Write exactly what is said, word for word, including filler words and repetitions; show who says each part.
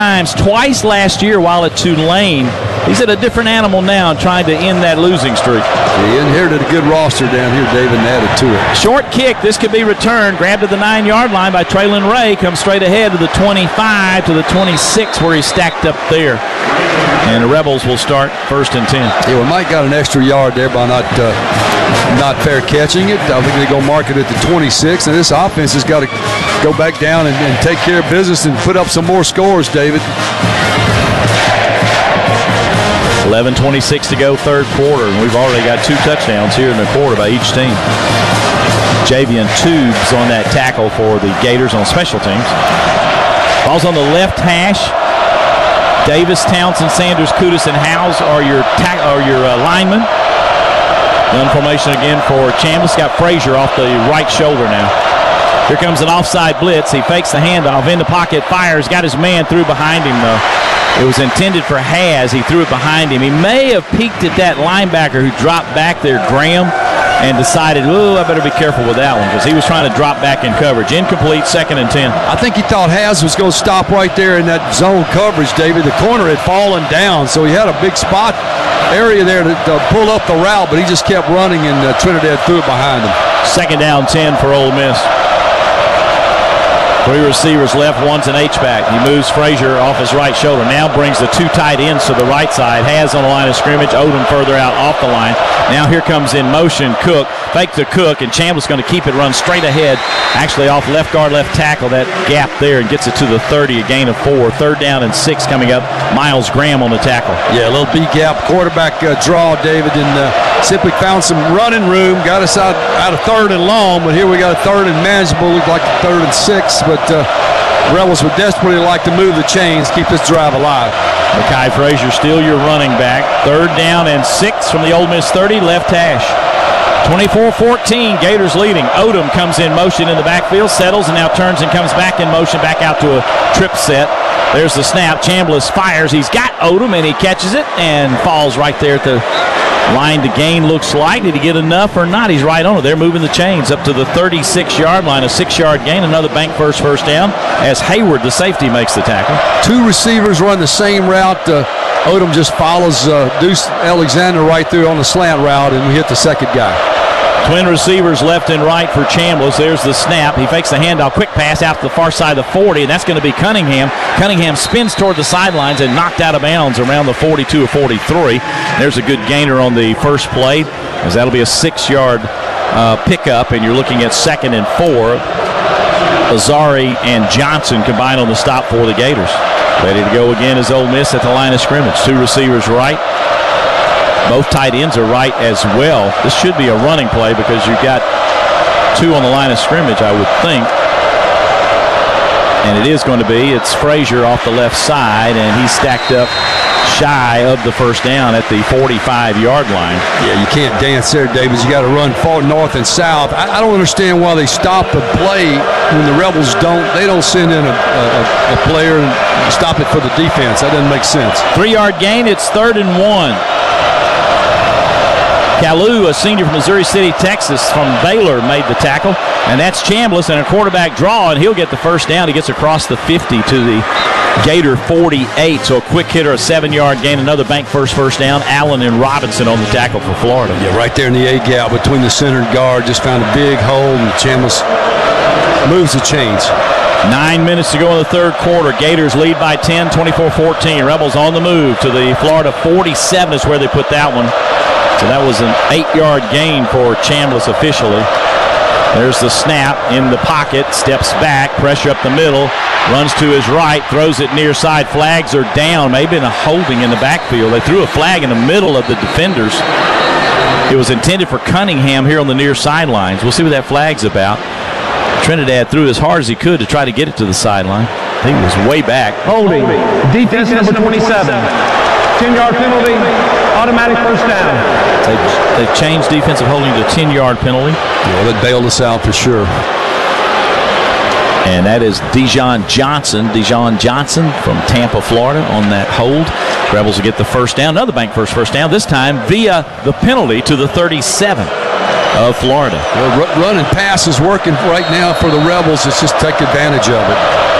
Speaker 1: times, twice last year while at Tulane. He's at a different animal now, trying to end that losing streak.
Speaker 2: He inherited a good roster down here, David, and added to it.
Speaker 1: Short kick. This could be returned. Grabbed to the nine-yard line by Traylon Ray. Comes straight ahead to the twenty-five, to the twenty-six, where he's stacked up there. And the Rebels will start first and ten.
Speaker 2: Yeah, well, Mike got an extra yard there by not uh, not fair catching it. I think they go mark it at the twenty-six, and this offense has got to go back down and, and take care of business and put up some more scores, David.
Speaker 1: eleven twenty-six to go, third quarter, and we've already got two touchdowns here in the quarter by each team. Javian Tubes on that tackle for the Gators on special teams. Ball's on the left hash. Davis, Townsend, Sanders, Kudus, and Howes are your ta- are your uh, linemen. Gun formation again for Chambliss. Got Frazier off the right shoulder now. Here comes an offside blitz. He fakes the handoff in the pocket, fires, got his man through behind him though. It was intended for Haz. He threw it behind him. He may have peeked at that linebacker who dropped back there, Graham, and decided, oh, I better be careful with that one because he was trying to drop back in coverage. Incomplete, second and ten.
Speaker 2: I think he thought Haz was going to stop right there in that zone coverage, David. The corner had fallen down, so he had a big spot area there to, to pull up the route, but he just kept running, and uh, Trinidad threw it behind him.
Speaker 1: Second down, ten for Ole Miss. Three receivers left, one's an H-back. He moves Frazier off his right shoulder. Now brings the two tight ends to the right side. Has on the line of scrimmage. Odom further out off the line. Now here comes in motion Cook. Fake to Cook, and Chambliss going to keep it run straight ahead. Actually off left guard, left tackle, that gap there, and gets it to the thirty, a gain of four. Third down and six coming up. Miles Graham on the tackle.
Speaker 2: Yeah, a little B-gap quarterback uh, draw, David, and uh, simply found some running room. Got us out, out of third and long, but here we got a third and manageable. Looked like a third and six, but uh, Rebels would desperately like to move the chains, keep this drive alive.
Speaker 1: Makai Frazier still your running back. Third down and six from the Ole Miss thirty, left hash. twenty-four fourteen, Gators leading. Odom comes in motion in the backfield, settles, and now turns and comes back in motion, back out to a trip set. There's the snap. Chambliss fires. He's got Odom, and he catches it and falls right there at the line to gain. Looks like. Did he get enough or not? He's right on it. They're moving the chains up to the thirty-six-yard line. A six-yard gain. Another bank first first down as Hayward, the safety, makes the tackle.
Speaker 2: Two receivers run the same route. Uh, Odom just follows uh, Deuce Alexander right through on the slant route, and we hit the second guy.
Speaker 1: Twin receivers left and right for Chambliss. There's the snap. He fakes the handoff. Quick pass out to the far side of the forty, and that's going to be Cunningham. Cunningham spins toward the sidelines and knocked out of bounds around the forty-two or forty-three. There's a good gainer on the first play, as that'll be a six-yard uh, pickup, and you're looking at second and four. Azari and Johnson combined on the stop for the Gators. Ready to go again is Ole Miss at the line of scrimmage. Two receivers right. Both tight ends are right as well. This should be a running play because you've got two on the line of scrimmage, I would think. And it is going to be. It's Frazier off the left side, and he's stacked up shy of the first down at the forty-five-yard line.
Speaker 2: Yeah, you can't dance there, David. You got to run far north and south. I, I don't understand why they stop the play when the Rebels don't. They don't send in a, a, a player and stop it for the defense. That doesn't make sense.
Speaker 1: Three-yard gain. It's third and one. Kalu, a senior from Missouri City, Texas, from Baylor, made the tackle. And that's Chambliss, and a quarterback draw, and he'll get the first down. He gets across the fifty to the Gator forty-eight. So a quick hitter, a seven-yard gain, another bank first first down. Allen and Robinson on the tackle for Florida.
Speaker 2: Yeah, right there in the A-gap between the center and guard. Just found a big hole, and Chambliss moves the chains.
Speaker 1: Nine minutes to go in the third quarter. Gators lead by ten, twenty-four fourteen. Rebels on the move to the Florida forty-seven is where they put that one. So that was an eight-yard gain for Chambliss officially. There's the snap in the pocket, steps back, pressure up the middle, runs to his right, throws it near side. Flags are down. Maybe in a holding in the backfield. They threw a flag in the middle of the defenders. It was intended for Cunningham here on the near sidelines. We'll see what that flag's about. Trinidad threw as hard as he could to try to get it to the sideline. He was way back.
Speaker 3: Holding. Defense number twenty-seven. ten-yard penalty. Automatic first down.
Speaker 1: They've, they've changed defensive holding to ten-yard penalty.
Speaker 2: Yeah, that bailed us out for sure.
Speaker 1: And that is Dijon Johnson. Dijon Johnson from Tampa, Florida on that hold. Rebels will get the first down. Another bank first first down, this time via the penalty to the thirty-seven of Florida.
Speaker 2: Well, run and pass is working right now for the Rebels. Let's just take advantage of it.